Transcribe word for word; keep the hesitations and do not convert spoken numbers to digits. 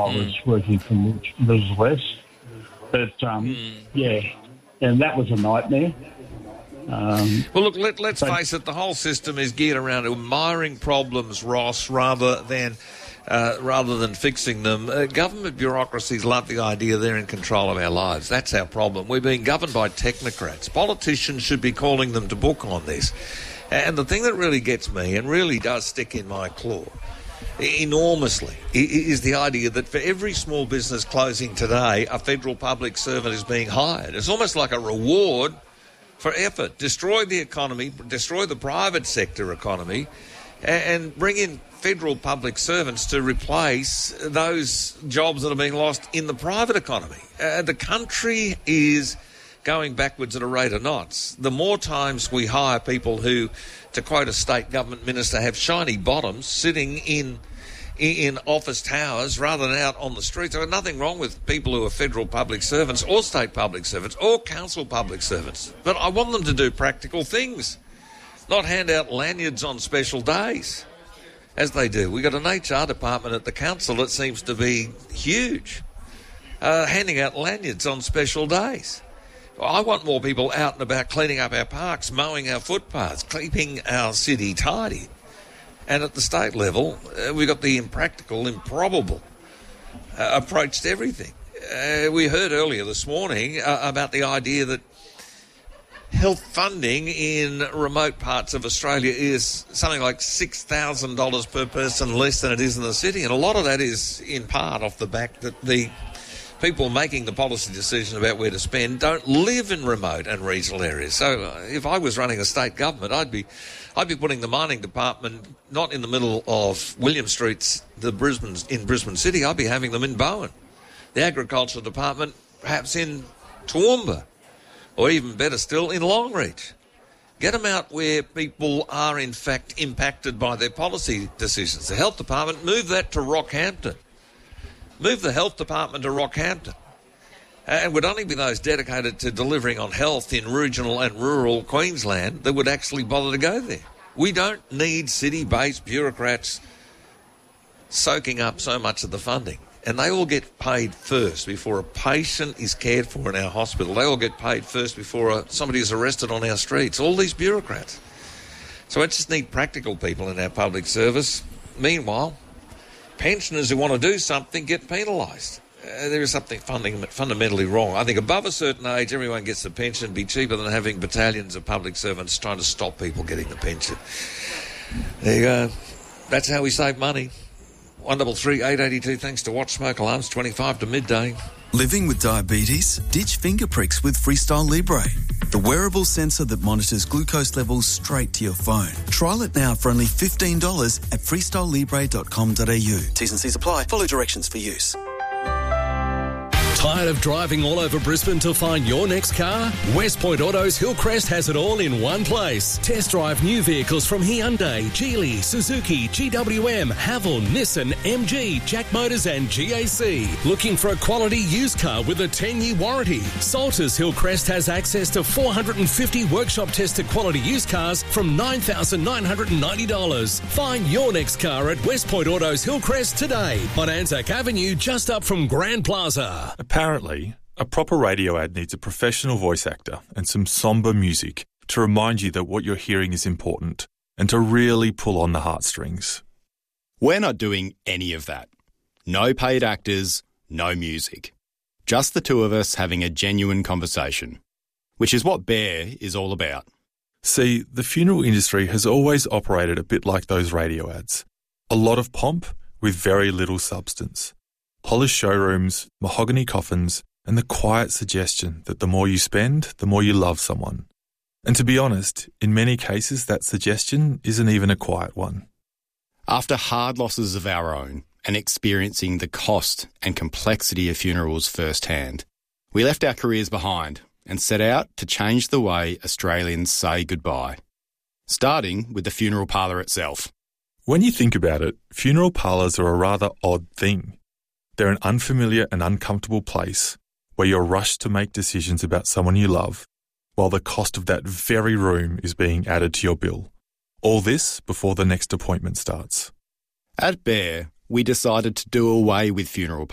I was mm. working from Liz West. But, um, mm. yeah, and that was a nightmare. Um, well, look, let, let's but, face it, the whole system is geared around admiring problems, Ross, rather than uh, rather than fixing them. Uh, government bureaucracies love the idea they're in control of our lives. That's our problem. We're being governed by technocrats. Politicians should be calling them to book on this. And the thing that really gets me and really does stick in my claw enormously is the idea that for every small business closing today, a federal public servant is being hired. It's almost like a reward for effort. Destroy the economy, destroy the private sector economy, and bring in federal public servants to replace those jobs that are being lost in the private economy. Uh, the country is going backwards at a rate of knots. The more times we hire people who, to quote a state government minister, have shiny bottoms sitting in in office towers rather than out on the streets. There's nothing wrong with people who are federal public servants or state public servants or council public servants. But I want them to do practical things, not hand out lanyards on special days, as they do. We've got an H R department at the council that seems to be huge, uh, handing out lanyards on special days. I want more people out and about cleaning up our parks, mowing our footpaths, keeping our city tidy. And at the state level, uh, we've got the impractical, improbable uh, approach to everything. Uh, we heard earlier this morning uh, about the idea that health funding in remote parts of Australia is something like six thousand dollars per person less than it is in the city. And a lot of that is in part off the back that the people making the policy decision about where to spend don't live in remote and regional areas. So uh, if I was running a state government, I'd be I'd be putting the mining department not in the middle of William Street's, the Brisbane, in Brisbane City. I'd be having them in Bowen. The agriculture department perhaps in Toowoomba, or even better still, in Longreach. Get them out where people are in fact impacted by their policy decisions. The health department, move that to Rockhampton. Move the health department to Rockhampton. And it would only be those dedicated to delivering on health in regional and rural Queensland that would actually bother to go there. We don't need city-based bureaucrats soaking up so much of the funding. And they all get paid first before a patient is cared for in our hospital. They all get paid first before a, somebody is arrested on our streets. All these bureaucrats. So I just need practical people in our public service. Meanwhile, pensioners who want to do something get penalised. Uh, there is something funding, fundamentally wrong. I think above a certain age, everyone gets a pension. It'd be cheaper than having battalions of public servants trying to stop people getting the pension. There you go. That's how we save money. one double three eight eight two, thanks to Watch Smoke Alarms, twenty-five to midday. Living with diabetes? Ditch finger pricks with Freestyle Libre, the wearable sensor that monitors glucose levels straight to your phone. Trial it now for only fifteen dollars at freestyle libre dot com dot a u. T's and C's apply. Follow directions for use. Tired of driving all over Brisbane to find your next car? West Point Autos Hillcrest has it all in one place. Test drive new vehicles from Hyundai, Geely, Suzuki, G W M, Haval, Nissan, M G, Jack Motors and G A C. Looking for a quality used car with a ten-year warranty? Salters Hillcrest has access to four hundred fifty workshop-tested quality used cars from nine thousand nine hundred ninety dollars. Find your next car at West Point Autos Hillcrest today on Anzac Avenue, just up from Grand Plaza. Apparently, a proper radio ad needs a professional voice actor and some somber music to remind you that what you're hearing is important and to really pull on the heartstrings. We're not doing any of that. No paid actors, no music. Just the two of us having a genuine conversation, which is what Bear is all about. See, the funeral industry has always operated a bit like those radio ads. A lot of pomp with very little substance. Polished showrooms, mahogany coffins, and the quiet suggestion that the more you spend, the more you love someone. And to be honest, in many cases that suggestion isn't even a quiet one. After hard losses of our own and experiencing the cost and complexity of funerals firsthand, we left our careers behind and set out to change the way Australians say goodbye, starting with the funeral parlour itself. When you think about it, funeral parlours are a rather odd thing. They're an unfamiliar and uncomfortable place where you're rushed to make decisions about someone you love, while the cost of that very room is being added to your bill. All this before the next appointment starts. At Bear, we decided to do away with funeral